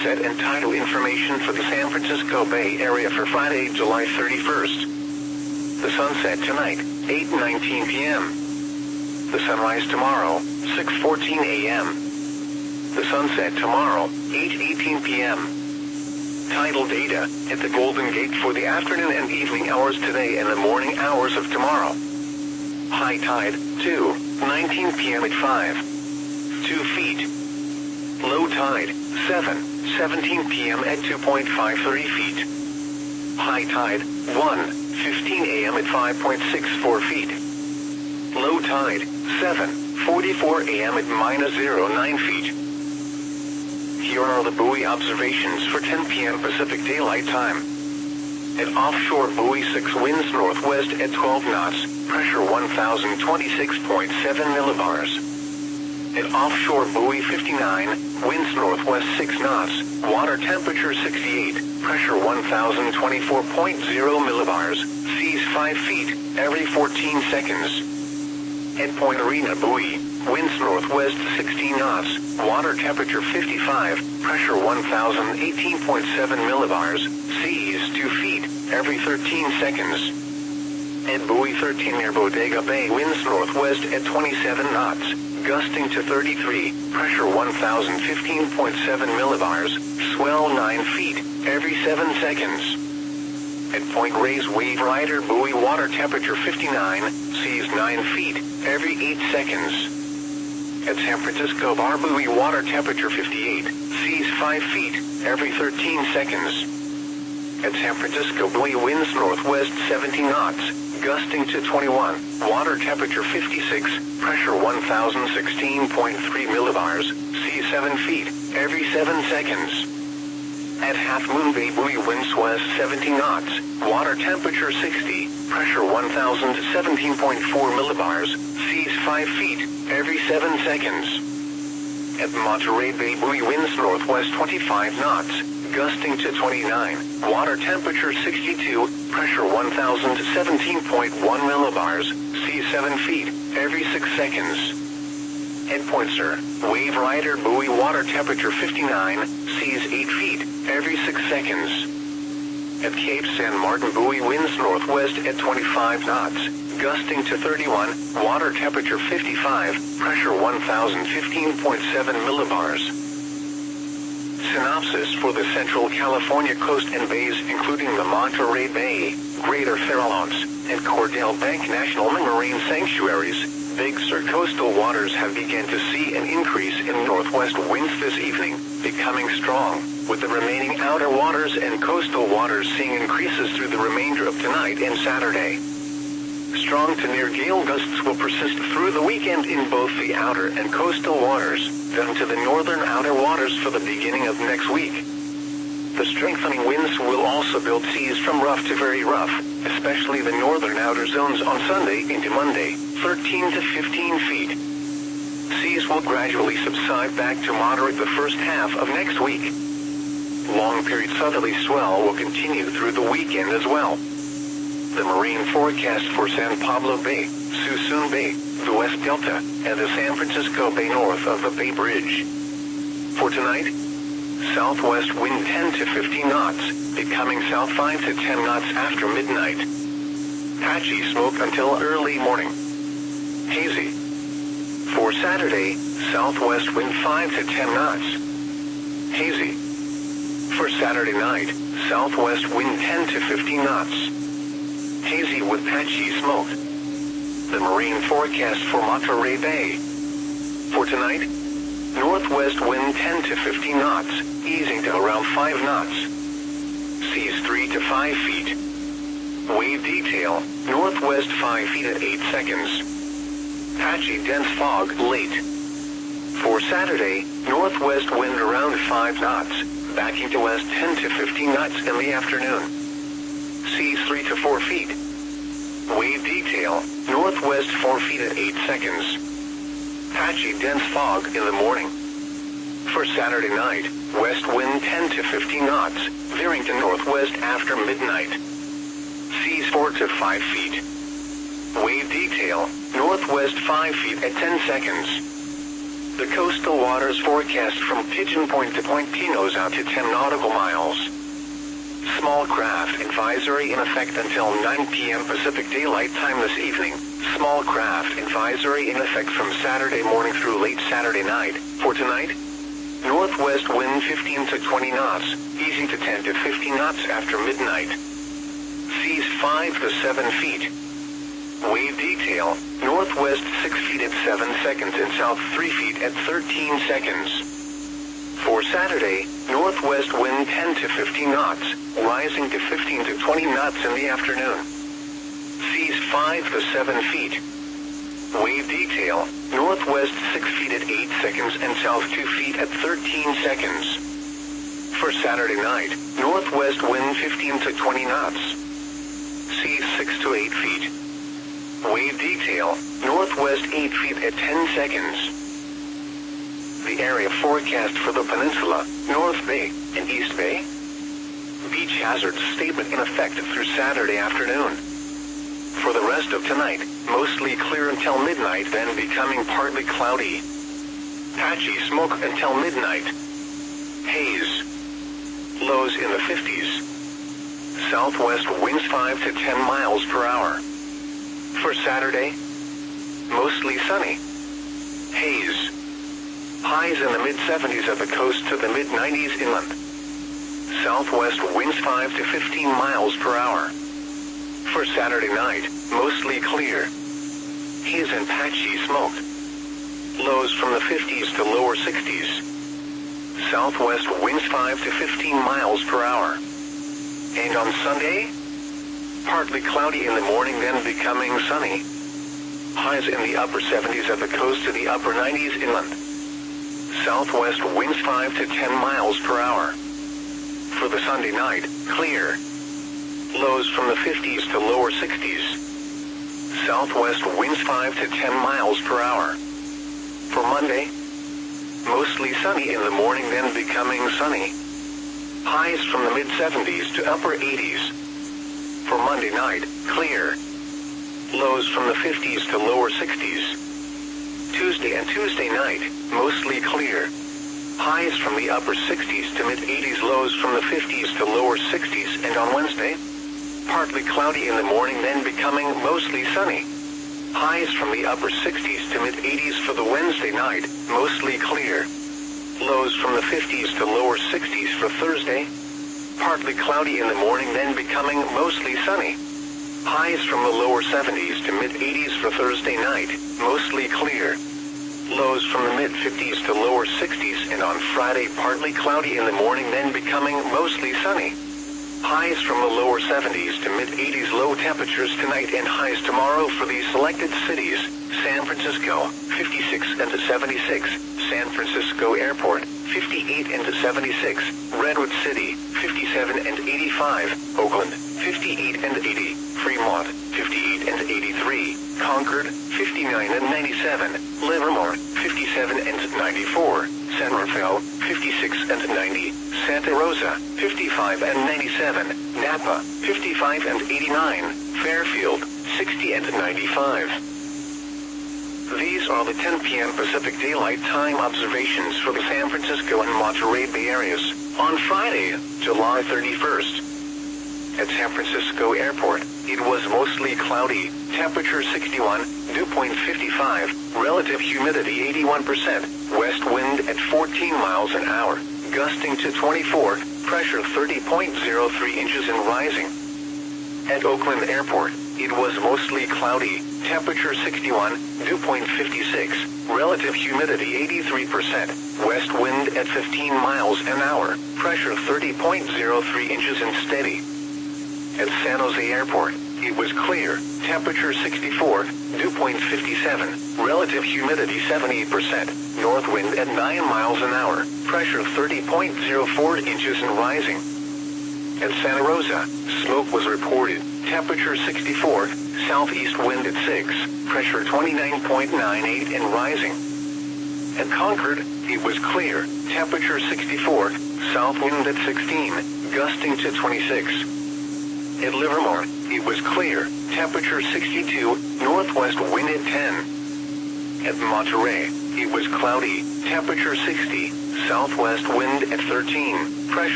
Sunset and tidal information for the San Francisco Bay Area for Friday, July 31st. The sunset tonight, 8:19 p.m. The sunrise tomorrow, 6:14 a.m. The sunset tomorrow, 8:18 p.m. Tidal data at the Golden Gate for the afternoon and evening hours today and the morning hours of tomorrow. High tide, 2:19 p.m. at 5.2 feet. Low tide, 7:17 p.m. at 2.53 feet. High tide, 1:15 a.m. at 5.64 feet. Low tide, 7:44 a.m. at -0.9 feet. Here are the buoy observations for 10 p.m. Pacific Daylight Time. At offshore buoy 6, winds northwest at 12 knots, pressure 1026.7 millibars. At offshore buoy 59, winds northwest 6 knots, water temperature 68, pressure 1024.0 millibars, seas 5 feet, every 14 seconds. At Point Arena buoy, winds northwest 16 knots, water temperature 55, pressure 1018.7 millibars, seas 2 feet, every 13 seconds. At buoy 13 near Bodega Bay, winds northwest at 27 knots, gusting to 33, pressure 1015.7 millibars, swell 9 feet, every 7 seconds. At Point Reyes Wave Rider buoy, water temperature 59, seas 9 feet, every 8 seconds. At San Francisco Bar buoy, water temperature 58, seas 5 feet, every 13 seconds. At San Francisco buoy, winds northwest 17 knots, gusting to 21, water temperature 56, pressure 1016.3 millibars, seas 7 feet, every 7 seconds. At Half Moon Bay buoy, winds west 17 knots, water temperature 60, pressure 1017.4 millibars, seas 5 feet, every 7 seconds. At Monterey Bay buoy, winds northwest 25 knots, gusting to 29, water temperature 62, pressure 1017.1 millibars, seas 7 feet, every 6 seconds. At Point Sur, Wave Rider buoy, water temperature 59, seas 8 feet, every 6 seconds. At Cape San Martin buoy, winds northwest at 25 knots, gusting to 31, water temperature 55, pressure 1015.7 millibars. Synopsis for the Central California coast and bays, including the Monterey Bay, Greater Farallones, and Cordell Bank National Marine Sanctuaries, Big Sur coastal waters have begun to see an increase in northwest winds this evening, becoming strong, with the remaining outer waters and coastal waters seeing increases through the remainder of tonight and Saturday. Strong to near gale gusts will persist through the weekend in both the outer and coastal waters, then to the northern outer waters for the beginning of next week. The strengthening winds will also build seas from rough to very rough, especially the northern outer zones on Sunday into Monday, 13 to 15 feet. Seas will gradually subside back to moderate the first half of next week. Long period southerly swell will continue through the weekend as well. The marine forecast for San Pablo Bay, Suisun Bay, the West Delta, and the San Francisco Bay north of the Bay Bridge. For tonight, southwest wind 10 to 15 knots, becoming south 5 to 10 knots after midnight. Patchy smoke until early morning. Hazy. For Saturday, southwest wind 5 to 10 knots. Hazy. For Saturday night, southwest wind 10 to 15 knots. Hazy with patchy smoke. The marine forecast for Monterey Bay. For tonight, northwest wind 10 to 15 knots, easing to around 5 knots. Seas 3 to 5 feet. Wave detail, northwest 5 feet at 8 seconds. Patchy dense fog late. For Saturday, northwest wind around 5 knots, backing to west 10 to 15 knots in the afternoon. Seas 3 to 4 feet. Wave detail, northwest 4 feet at 8 seconds. Patchy dense fog in the morning. For Saturday night, west wind 10 to 15 knots, veering to northwest after midnight. Seas 4 to 5 feet. Wave detail, northwest 5 feet at 10 seconds. The coastal waters forecast from Pigeon Point to Point Pinos out to 10 nautical miles. Small craft advisory in effect until 9 p.m. Pacific Daylight Time this evening. Small craft advisory in effect from Saturday morning through late Saturday night. For tonight, northwest wind 15 to 20 knots, easing to 10 to 15 knots after midnight. Seas 5 to 7 feet. Wave detail, northwest 6 feet at 7 seconds and south 3 feet at 13 seconds. For Saturday, northwest wind 10 to 15 knots, rising to 15 to 20 knots in the afternoon. Seas 5 to 7 feet. Wave detail, northwest 6 feet at 8 seconds and south 2 feet at 13 seconds. For Saturday night, northwest wind 15 to 20 knots. Seas 6 to 8 feet. Wave detail, northwest 8 feet at 10 seconds. The area forecast for the peninsula, North Bay, and East Bay. Beach hazard statement in effect through Saturday afternoon. For the rest of tonight, mostly clear until midnight, then becoming partly cloudy. Patchy smoke until midnight. Haze. Lows in the 50s. Southwest winds 5 to 10 miles per hour. For Saturday, mostly sunny. Haze. Highs in the mid-70s at the coast to the mid-90s inland. Southwest winds 5 to 15 miles per hour. For Saturday night, mostly clear. Haze and patchy smoke. Lows from the 50s to lower 60s. Southwest winds 5 to 15 miles per hour. And on Sunday, partly cloudy in the morning, then becoming sunny. Highs in the upper 70s at the coast to the upper 90s inland. Southwest winds 5 to 10 miles per hour. For the Sunday night, clear. Lows from the 50s to lower 60s. Southwest winds 5 to 10 miles per hour. For Monday, mostly sunny in the morning, then becoming sunny. Highs from the mid-70s to upper 80s. For Monday night, clear. Lows from the 50s to lower 60s. Tuesday and Tuesday night, mostly clear. Highs from the upper 60s to mid-80s, lows from the 50s to lower 60s, and on Wednesday, partly cloudy in the morning, then becoming mostly sunny. Highs from the upper 60s to mid-80s for the Wednesday night, mostly clear. Lows from the 50s to lower 60s for Thursday. Partly cloudy in the morning, then becoming mostly sunny. Highs from the lower 70s to mid-80s for Thursday night, mostly clear. Lows from the mid-50s to lower 60s, and on Friday partly cloudy in the morning, then becoming mostly sunny. Highs from the lower 70s to mid-80s, low temperatures tonight and highs tomorrow for these selected cities: San Francisco, 56 and 76, San Francisco Airport, 58 and 76, Redwood City, 57 and 85, Oakland, 58 and 80, Fremont, 58 and 83, Concord, 59 and 97, Livermore, 57 and 94, San Rafael, 56 and 90, Santa Rosa, 55 and 97, Napa, 55 and 89, Fairfield, 60 and 95. These are the 10 p.m. Pacific Daylight Time observations for the San Francisco and Monterey Bay areas on Friday, July 31st. At San Francisco Airport, it was mostly cloudy, temperature 61, dew point 55, relative humidity 81%, west wind at 14 miles an hour, gusting to 24, pressure 30.03 inches and rising. At Oakland Airport, it was mostly cloudy, temperature 61, dew point 56, relative humidity 83%, west wind at 15 miles an hour, pressure 30.03 inches and steady. At San Jose Airport, it was clear, temperature 64, dew point 57, relative humidity 78%, north wind at 9 miles an hour, pressure 30.04 inches and rising. At Santa Rosa, smoke was reported, temperature 64, southeast wind at 6, pressure 29.98 and rising. At Concord, it was clear, temperature 64, south wind at 16, gusting to 26. At Livermore, it was clear, temperature 62, northwest wind at 10. At Monterey, It was cloudy, temperature 60, southwest wind at 13, pressure